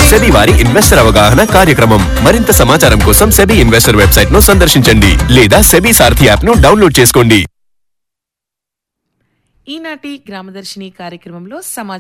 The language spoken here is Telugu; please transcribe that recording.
సెబీ వారి ఇన్వెస్టర్ అవగాహన కార్యక్రమం. మరింత సమాచారం కోసం సెబీ ఇన్వెస్టర్ వెబ్సైట్ ను సందర్శించండి లేదా సెబీ సారథి యాప్ ను డౌన్లోడ్ చేసుకోండి. ఈనాటి గ్రామదర్శిని కార్యక్రమంలో